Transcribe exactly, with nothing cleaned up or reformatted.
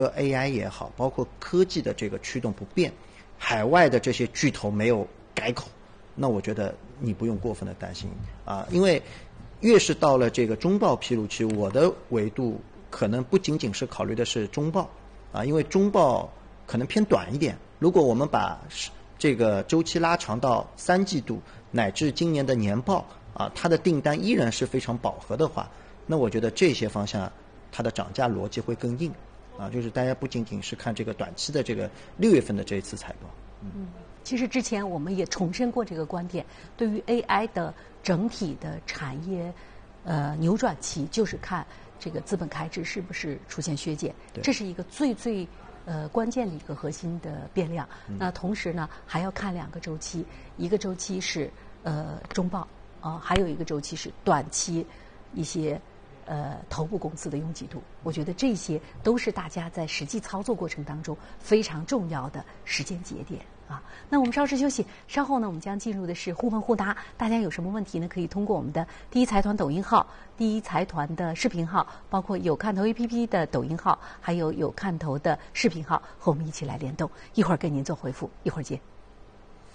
A I 也好，包括科技的这个驱动不变，海外的这些巨头没有改口，那我觉得你不用过分的担心啊，因为越是到了这个中报披露期，我的维度可能不仅仅是考虑的是中报啊，因为中报可能偏短一点。如果我们把这个周期拉长到三季度乃至今年的年报啊，它的订单依然是非常饱和的话，那我觉得这些方向它的涨价逻辑会更硬啊，就是大家不仅仅是看这个短期的这个六月份的这一次财报。 嗯，其实之前我们也重申过这个观点，对于 A I 的整体的产业呃扭转期，就是看这个资本开支是不是出现削减，这是一个最最呃关键的一个核心的变量。嗯、那同时呢，还要看两个周期，一个周期是呃中报啊、呃，还有一个周期是短期一些呃头部公司的拥挤度。我觉得这些都是大家在实际操作过程当中非常重要的时间节点。啊，那我们稍事休息，稍后呢，我们将进入的是互问互答。大家有什么问题呢？可以通过我们的第一财团抖音号、第一财团的视频号，包括有看头 A P P 的抖音号，还有有看头的视频号，和我们一起来联动。一会儿跟您做回复，一会儿见。